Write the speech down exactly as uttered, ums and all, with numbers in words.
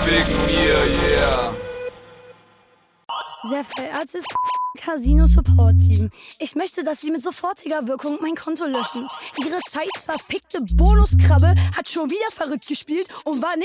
wegen mir, yeah. Sehr verehrtes Casino Support Team. Ich möchte, dass Sie mit sofortiger Wirkung mein Konto löschen. Ihre scheiß verfickte Bonuskrabbe hat schon wieder verrückt gespielt und war nicht